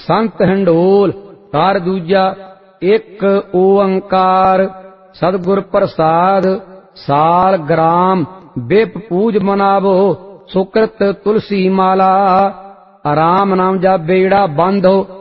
संत indole. Car दूजा एक ओंकार सतगुर प्रसाद साल ग्राम बिप पूज मनावो सुकृत तुलसी माला। राम नाम जप बेड़ा बंद हो